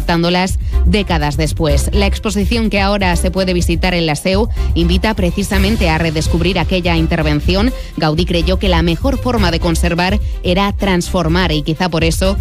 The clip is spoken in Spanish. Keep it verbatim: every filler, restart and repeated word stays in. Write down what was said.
reinterpretándolas décadas después. La exposición que ahora se puede visitar en la S E U invita precisamente a redescubrir aquella intervención. Gaudí creyó que la mejor forma de conservar era transformar y quizá por eso